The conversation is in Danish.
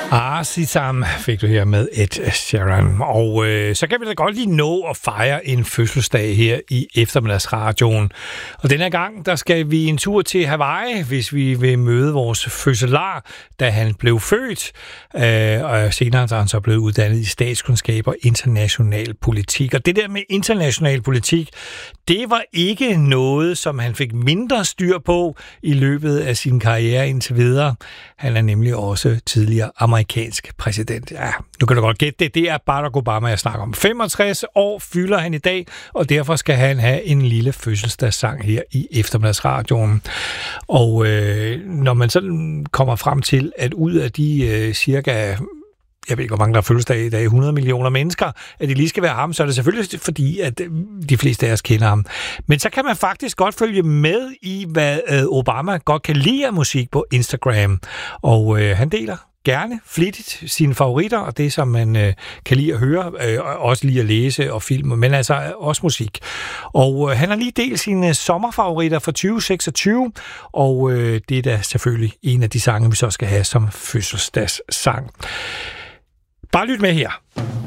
Sisam fik du her med Ed Sheeran. Og så kan vi da godt lige nå at fejre en fødselsdag her i eftermiddagsradioen. Og denne gang, der skal vi en tur til Hawaii, hvis vi vil møde vores fødselar, da han blev født. Og senere er han så blevet uddannet i statskundskab og international politik. Og det der med international politik, det var ikke noget, som han fik mindre styr på i løbet af sin karriere indtil videre. Han er nemlig også tidligere amerikansk præsident. Ja, nu kan du godt gætte det. Det er Barack Obama, jeg snakker om. 65 år fylder han i dag, og derfor skal han have en lille fødselsdagssang her i eftermiddagsradioen. Og når man så kommer frem til, at ud af de cirka... Jeg ved ikke, hvor mange der har fødselsdag i dag, 100 millioner mennesker, at det lige skal være ham, så er det selvfølgelig fordi, at de fleste af os kender ham. Men så kan man faktisk godt følge med i, hvad Obama godt kan lide af musik på Instagram. Og han deler gerne flittigt sine favoritter, og det, som man kan lide at høre, også lide at læse og filme, men altså også musik. Og han har lige delt sine sommerfavoritter for 2026, og det er da selvfølgelig en af de sange, vi så skal have som fødselsdagssang. Bare lyt med her.